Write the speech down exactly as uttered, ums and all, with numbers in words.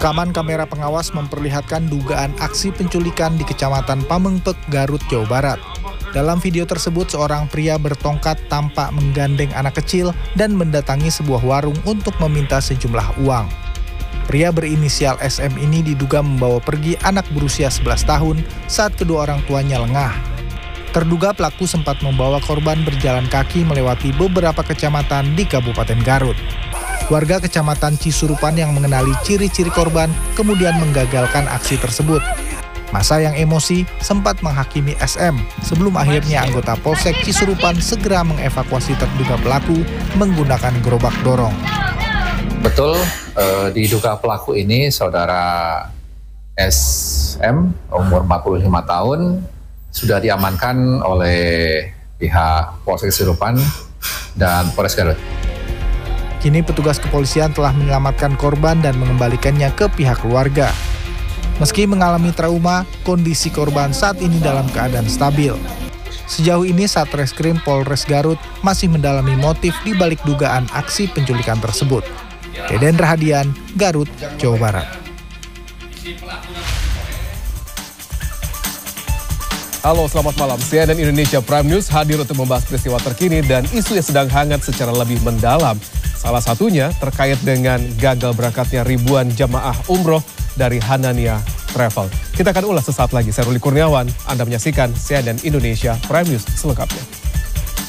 Rekaman kamera pengawas memperlihatkan dugaan aksi penculikan di Kecamatan Pamengpek, Garut, Jawa Barat. Dalam video tersebut, seorang pria bertongkat tampak menggandeng anak kecil dan mendatangi sebuah warung untuk meminta sejumlah uang. Pria berinisial S M ini diduga membawa pergi anak berusia sebelas tahun saat kedua orang tuanya lengah. Terduga pelaku sempat membawa korban berjalan kaki melewati beberapa kecamatan di Kabupaten Garut. Warga Kecamatan Cisurupan yang mengenali ciri-ciri korban kemudian menggagalkan aksi tersebut. Massa yang emosi sempat menghakimi S M sebelum akhirnya anggota Polsek Cisurupan segera mengevakuasi terduga pelaku menggunakan gerobak dorong. Betul, eh, diduga pelaku ini saudara S M umur empat puluh lima tahun sudah diamankan oleh pihak Polsek Cisurupan dan Polres Garut. Kini petugas kepolisian telah menyelamatkan korban dan mengembalikannya ke pihak keluarga. Meski mengalami trauma, kondisi korban saat ini dalam keadaan stabil. Sejauh ini Satreskrim Polres Garut masih mendalami motif di balik dugaan aksi penculikan tersebut. Deden Rahadian, Garut, Jawa Barat. Halo, selamat malam. C N N Indonesia Prime News hadir untuk membahas peristiwa terkini dan isu yang sedang hangat secara lebih mendalam. Salah satunya terkait dengan gagal berangkatnya ribuan jamaah umroh dari Hanania Travel. Kita akan ulas sesaat lagi. Saya Ruli Kurniawan, Anda menyaksikan C N N Indonesia Prime News selengkapnya.